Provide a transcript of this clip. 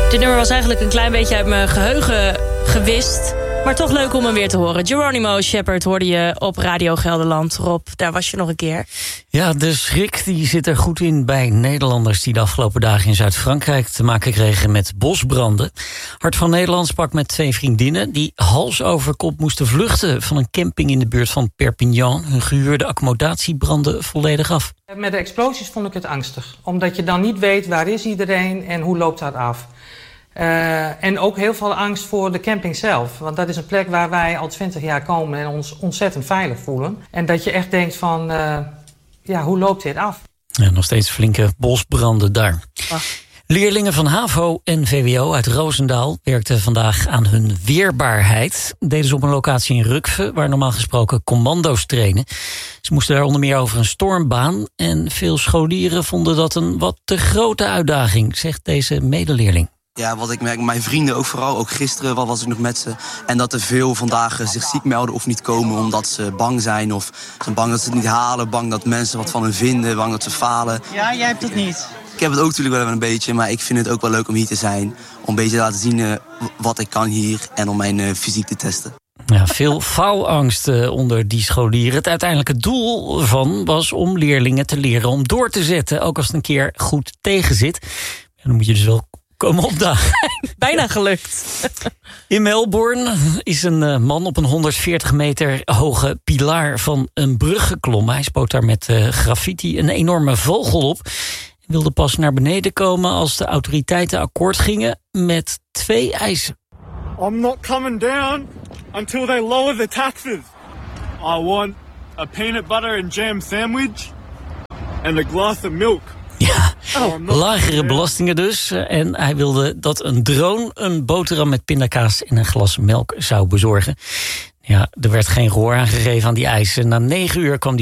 Dit nummer was eigenlijk een klein beetje uit mijn geheugen gewist. Maar toch leuk om hem weer te horen. Geronimo Shepard hoorde je op Radio Gelderland. Rob, daar was je nog een keer. Ja, de schrik die zit er goed in bij Nederlanders die de afgelopen dagen in Zuid-Frankrijk te maken kregen met bosbranden. Hart van Nederland sprak met 2 vriendinnen die hals over kop moesten vluchten van een camping in de buurt van Perpignan. Hun gehuurde accommodatie brandde volledig af. Met de explosies vond ik het angstig. Omdat je dan niet weet waar is iedereen en hoe loopt dat af. En ook heel veel angst voor de camping zelf. Want dat is een plek waar wij al 20 jaar komen en ons ontzettend veilig voelen. En dat je echt denkt van, hoe loopt dit af? Ja, nog steeds flinke bosbranden daar. Leerlingen van HAVO en VWO uit Roosendaal werkten vandaag aan hun weerbaarheid. Deden ze op een locatie in Rukve, waar normaal gesproken commando's trainen. Ze moesten daar onder meer over een stormbaan. En veel scholieren vonden dat een wat te grote uitdaging, zegt deze medeleerling. Ja, wat ik merk, mijn vrienden ook vooral, ook gisteren was ik nog met ze. En dat er veel vandaag zich ziek melden of niet komen omdat ze bang zijn. Of zijn bang dat ze het niet halen, bang dat mensen wat van hen vinden, bang dat ze falen. Ja, jij hebt het niet. Ik heb het ook natuurlijk wel een beetje, maar ik vind het ook wel leuk om hier te zijn. Om een beetje te laten zien wat ik kan hier en om mijn fysiek te testen. Ja, veel faalangst onder die scholieren. Het uiteindelijke doel ervan was om leerlingen te leren om door te zetten. Ook als het een keer goed tegenzit. En dan moet je dus wel komen opdagen. Bijna gelukt. In Melbourne is een man op een 140 meter hoge pilaar van een brug geklommen. Hij spoot daar met graffiti een enorme vogel op. Hij wilde pas naar beneden komen als de autoriteiten akkoord gingen met 2 eisen. I'm not coming down until they lower the taxes. I want a peanut butter and jam sandwich and a glass of milk. Ja, lagere belastingen dus. En hij wilde dat een drone een boterham met pindakaas en een glas melk zou bezorgen. Ja, er werd geen gehoor aan gegeven aan die eisen. Na 9 uur kwam die